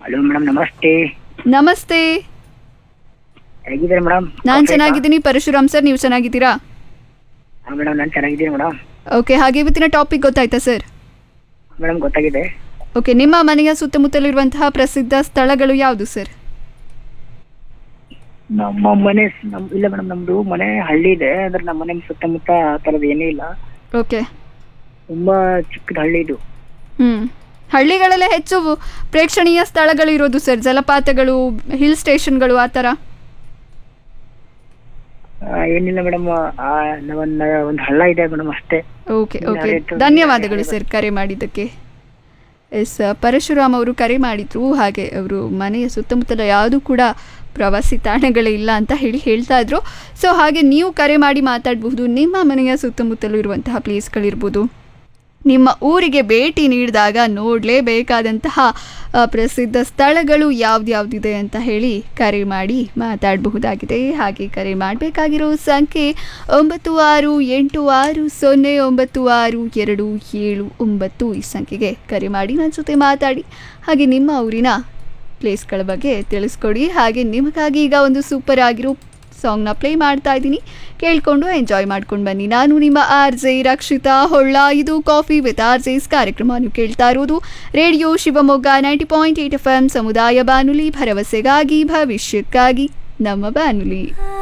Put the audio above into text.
Hello madam, ನಮಸ್ತೆ. ನಮಸ್ತೆ. ಹೇಗಿದ್ದೀರಾ ಮೇಡಮ್? ನಾನು ಚೆನ್ನಾಗಿದ್ದೀನಿ. ಪರಶುರಾಮ್ ಸರ್, ನೀವು ಚೆನ್ನಾಗಿದ್ದೀರಾ? ಹಾಂ ಮೇಡಮ್, ನಾನು ಚೆನ್ನಾಗಿದ್ದೀನಿ ಮೇಡಮ್. ಓಕೆ, ಹಾಗೆ ಇವತ್ತಿನ ಟಾಪಿಕ್ ಗೊತ್ತಾಯ್ತಾ ಸರ್? ಮೇಡಮ್ ಗೊತ್ತಾಗಿದೆ. ಓಕೆ, ನಿಮ್ಮ ಮನೆಯ ಸುತ್ತಮುತ್ತಲಿರುವಂತಹ ಪ್ರಸಿದ್ಧ ಸ್ಥಳಗಳು ಯಾವುದು ಸರ್? ನಮ್ಮ ಮನೆ ಇಲ್ಲ ಮೇಡಮ್, ನಮ್ದು ಮನೆ ಹಳ್ಳಿ ಇದೆ. ಅಂದ್ರೆ ನಮ್ಮ ಮನೆ ಸುತ್ತಮುತ್ತ ಆ ಥರದ್ದು ಏನೂ ಇಲ್ಲ. ಓಕೆ. ತುಂಬಾ ಚಿಕ್ಕದ ಹಳ್ಳಿ ಇದು. ಹಳ್ಳಿಗಳಲ್ಲೇ ಹೆಚ್ಚು ಪ್ರೇಕ್ಷಣೀಯ ಸ್ಥಳಗಳು ಇರೋದು ಸರ್, ಜಲಪಾತಗಳು, ಹಿಲ್ ಸ್ಟೇಷನ್ಗಳು ಆ ಥರ. ಏನಿಲ್ಲ ಮೇಡಮ್, ಒಂದು ಹಳ್ಳ ಇದೆ ಮೇಡಮ್, ಅಷ್ಟೇ. ಓಕೆ ಓಕೆ, ಧನ್ಯವಾದಗಳು ಸರ್ ಕರೆ ಮಾಡಿದ್ದಕ್ಕೆ. ಎಸ್, ಪರಶುರಾಮ್ ಅವರು ಕರೆ ಮಾಡಿದ್ರು. ಹಾಗೆ ಅವರು ಮನೆಯ ಸುತ್ತಮುತ್ತಲ ಯಾವುದೂ ಕೂಡ ಪ್ರವಾಸಿ ತಾಣಗಳೇ ಇಲ್ಲ ಅಂತ ಹೇಳ್ತಾ ಇದ್ರು. ಸೊ ಹಾಗೆ ನೀವು ಕರೆ ಮಾಡಿ ಮಾತಾಡಬಹುದು. ನಿಮ್ಮ ಮನೆಯ ಸುತ್ತಮುತ್ತಲೂ ಇರುವಂತಹ ಪ್ಲೇಸ್ಗಳಿರ್ಬೋದು, ನಿಮ್ಮ ಊರಿಗೆ ಭೇಟಿ ನೀಡಿದಾಗ ನೋಡಲೇಬೇಕಾದಂತಹ ಪ್ರಸಿದ್ಧ ಸ್ಥಳಗಳು ಯಾವ್ದ್ಯಾವ್ದಿದೆ ಅಂತ ಹೇಳಿ ಕರೆ ಮಾಡಿ ಮಾತಾಡಬಹುದಾಗಿದೆ. ಹಾಗೆ ಕರೆ ಮಾಡಬೇಕಾಗಿರೋ ಸಂಖ್ಯೆ 9660962729 ಈ ಸಂಖ್ಯೆಗೆ ಕರೆ ಮಾಡಿ ನನ್ನ ಜೊತೆ ಮಾತಾಡಿ. ಹಾಗೆ ನಿಮ್ಮ ಊರಿನ ಪ್ಲೇಸ್ಗಳ ಬಗ್ಗೆ ತಿಳಿಸ್ಕೊಡಿ. ಹಾಗೆ ನಿಮಗಾಗಿ ಈಗ ಒಂದು ಸೂಪರ್ ಆಗಿರೋ ಸಾಂಗ್ನ ಪ್ಲೇ ಮಾಡ್ತಾ ಇದ್ದೀನಿ, ಕೇಳಿಕೊಂಡು ಎಂಜಾಯ್ ಮಾಡ್ಕೊಂಡು ಬನ್ನಿ. ನಾನು ನಿಮ್ಮ RJ ರಕ್ಷಿತಾ ಹೊಳ್ಳ. ಇದು ಕಾಫಿ ವಿತ್ RJs ಕಾರ್ಯಕ್ರಮ. ನೀವು ಕೇಳ್ತಾ ಇರೋದು ರೇಡಿಯೋ ಶಿವಮೊಗ್ಗ 90.8 FM ಸಮುದಾಯ ಬಾನುಲಿ, ಭರವಸೆಗಾಗಿ ಭವಿಷ್ಯಕ್ಕಾಗಿ ನಮ್ಮ ಬಾನುಲಿ.